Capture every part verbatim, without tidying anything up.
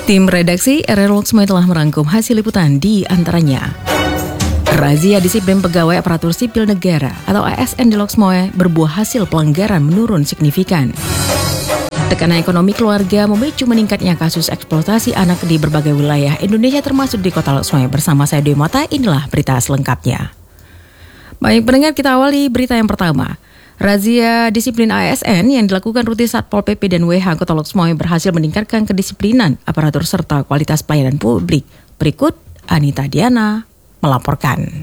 Tim redaksi R R Loksmoe telah merangkum hasil liputan di antaranya. Razia disiplin pegawai aparatur sipil negara atau A S N di Loksmoe berbuah hasil pelanggaran menurun signifikan. Tekanan ekonomi keluarga memicu meningkatnya kasus eksploitasi anak di berbagai wilayah Indonesia termasuk di kota Loksmoe. Bersama saya Dwi Mata, inilah berita selengkapnya. Baik pendengar, kita awali berita yang pertama. Razia disiplin A S N yang dilakukan rutin Satpol P P dan W H Kota Loksmoe berhasil meningkatkan kedisiplinan aparatur serta kualitas pelayanan publik. Berikut Anita Diana melaporkan.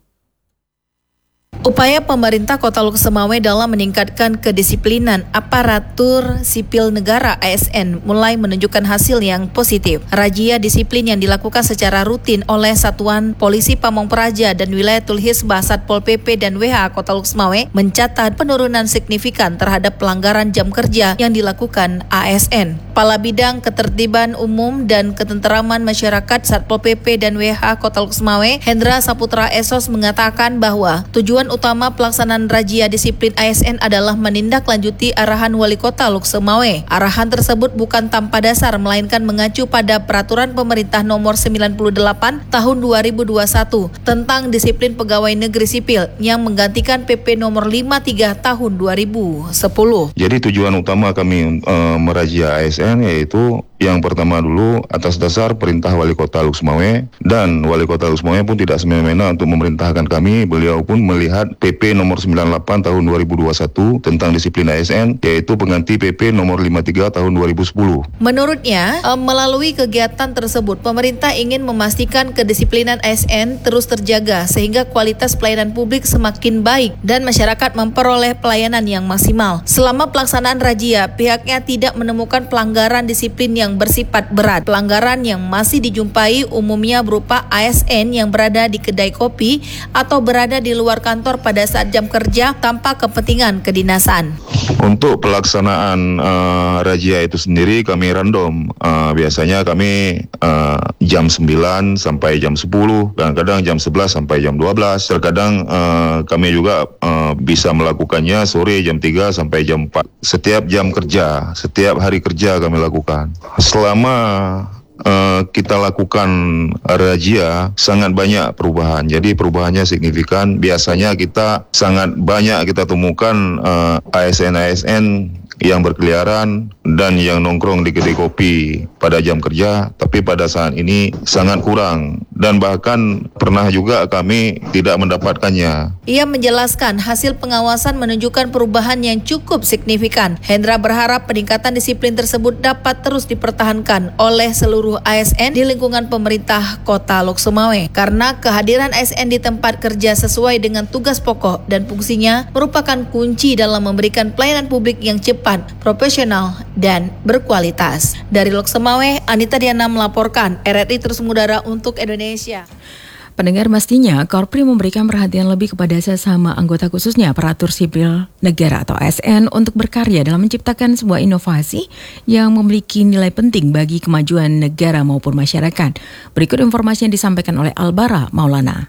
Upaya pemerintah Kota Loksmoe dalam meningkatkan kedisiplinan aparatur sipil negara A S N mulai menunjukkan hasil yang positif. Razia disiplin yang dilakukan secara rutin oleh Satuan Polisi Pamong Praja dan Wilayatul Hisbah Satpol P P dan W H Kota Loksmoe mencatat penurunan signifikan terhadap pelanggaran jam kerja yang dilakukan A S N. Kepala Bidang Ketertiban Umum dan Ketenteraman Masyarakat Satpol P P dan W H Kota Loksmoe, Hendra Saputra Esos mengatakan bahwa tujuan utama pelaksanaan razia disiplin A S N adalah menindaklanjuti arahan Wali Kota Loksmoe. Arahan tersebut bukan tanpa dasar, melainkan mengacu pada Peraturan Pemerintah Nomor sembilan puluh delapan Tahun dua ribu dua puluh satu tentang disiplin pegawai negeri sipil yang menggantikan P P Nomor lima puluh tiga Tahun dua ribu sepuluh. Jadi tujuan utama kami uh, merazia A S N yaitu yang pertama dulu atas dasar perintah Wali Kota Loksmoe, dan Wali Kota Loksmoe pun tidak semena-mena untuk memerintahkan kami. Beliau pun melihat P P Nomor sembilan puluh delapan Tahun dua ribu dua puluh satu tentang disiplin A S N, yaitu pengganti P P Nomor lima puluh tiga Tahun dua ribu sepuluh. Menurutnya, melalui kegiatan tersebut, pemerintah ingin memastikan kedisiplinan A S N terus terjaga sehingga kualitas pelayanan publik semakin baik dan masyarakat memperoleh pelayanan yang maksimal. Selama pelaksanaan razia, pihaknya tidak menemukan pelanggaran disiplin yang bersifat berat. Pelanggaran yang masih dijumpai umumnya berupa A S N yang berada di kedai kopi atau berada di luar kantor pada saat jam kerja tanpa kepentingan kedinasan. Untuk pelaksanaan uh, razia itu sendiri kami random. Uh, biasanya kami uh, jam sembilan sampai jam sepuluh, kadang-kadang jam sebelas sampai jam dua belas. Terkadang uh, kami juga uh, bisa melakukannya sore jam tiga sampai jam empat. Setiap jam kerja, setiap hari kerja kami lakukan. Selama uh, kita lakukan razia sangat banyak perubahan. Jadi perubahannya signifikan. Biasanya kita sangat banyak kita temukan uh, A S N-A S N yang berkeliaran dan yang nongkrong di kedai kopi pada jam kerja, tapi pada saat ini sangat kurang dan bahkan pernah juga kami tidak mendapatkannya. Ia menjelaskan hasil pengawasan menunjukkan perubahan yang cukup signifikan. Hendra berharap peningkatan disiplin tersebut dapat terus dipertahankan oleh seluruh A S N di lingkungan pemerintah Kota Loksmoe karena kehadiran A S N di tempat kerja sesuai dengan tugas pokok dan fungsinya merupakan kunci dalam memberikan pelayanan publik yang cepat, profesional, dan berkualitas. Dari Loksmoe, Anita Diana melaporkan. R R I terus mengudara untuk Indonesia. Pendengar, mestinya Korpri memberikan perhatian lebih kepada sesama anggota khususnya aparatur sipil negara atau A S N untuk berkarya dalam menciptakan sebuah inovasi yang memiliki nilai penting bagi kemajuan negara maupun masyarakat. Berikut informasi yang disampaikan oleh Albara Maulana.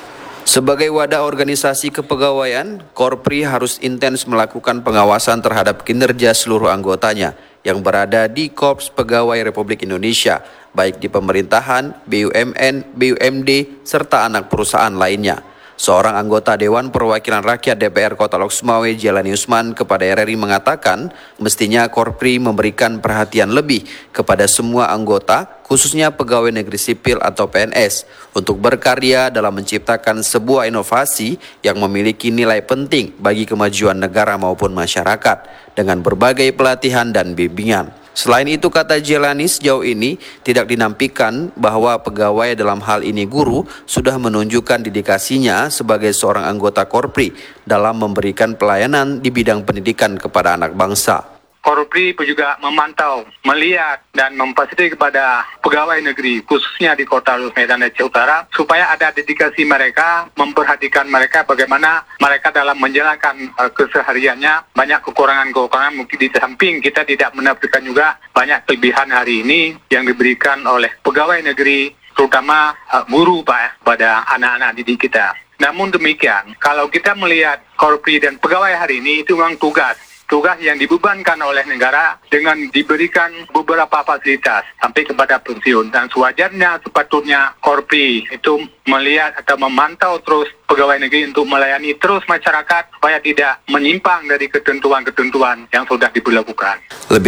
Sebagai wadah organisasi kepegawaian, Korpri harus intens melakukan pengawasan terhadap kinerja seluruh anggotanya yang berada di Korps Pegawai Republik Indonesia, baik di pemerintahan, B U M N, B U M D, serta anak perusahaan lainnya. Seorang anggota Dewan Perwakilan Rakyat D P R Kota Loksmoe, Jelani Usman, kepada R R I mengatakan, mestinya Korpri memberikan perhatian lebih kepada semua anggota, khususnya pegawai negeri sipil atau P N S, untuk berkarya dalam menciptakan sebuah inovasi yang memiliki nilai penting bagi kemajuan negara maupun masyarakat, dengan berbagai pelatihan dan bimbingan. Selain itu, kata Jelani, sejauh ini tidak dinampikan bahwa pegawai dalam hal ini guru sudah menunjukkan dedikasinya sebagai seorang anggota Korpri dalam memberikan pelayanan di bidang pendidikan kepada anak bangsa. Korpri juga memantau, melihat, dan memfasilitasi kepada pegawai negeri, khususnya di Kota Medan Aceh Utara, supaya ada dedikasi mereka, memperhatikan mereka bagaimana mereka dalam menjalankan uh, kesehariannya. Banyak kekurangan-kekurangan, mungkin di samping kita tidak menafikan juga banyak kelebihan hari ini yang diberikan oleh pegawai negeri, terutama uh, guru Pak, pada anak-anak didik kita. Namun demikian, kalau kita melihat Korpri dan pegawai hari ini, itu memang tugas. tugas yang dibebankan oleh negara dengan diberikan beberapa fasilitas sampai kepada pensiun. Dan sewajarnya sepatutnya Korpri itu melihat atau memantau terus pegawai negeri untuk melayani terus masyarakat supaya tidak menyimpang dari ketentuan-ketentuan yang sudah diberlakukan. Lebih